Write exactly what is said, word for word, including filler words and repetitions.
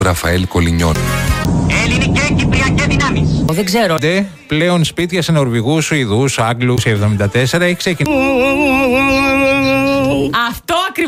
Ραφαέλ Κολινιόν. Ελληνικές κυπριακές δυνάμεις. Δεν ξέρω. Πλέον σπίτια σε Νορβηγούς, Σουηδούς, Άγγλους, εβδομήντα τέσσερα έχει ξεκινήσει. Αυτό ακριβώς.